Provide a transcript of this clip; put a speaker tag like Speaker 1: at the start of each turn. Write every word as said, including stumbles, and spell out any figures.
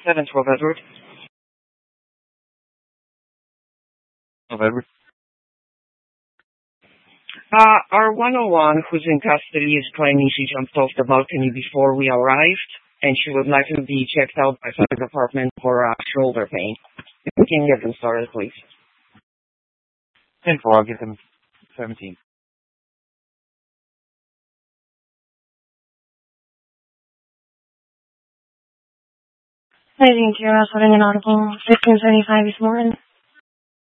Speaker 1: seven twelve Edward.
Speaker 2: Of Edward.
Speaker 1: Uh, our one oh one, who's in custody, is claiming she jumped off the balcony before we arrived, and she would like to be checked out by the department for uh, shoulder pain. If we can get them started, please.
Speaker 2: ten four, I'll get them seventeen.
Speaker 3: I think you're also in an article fifteen seventy-five this morning.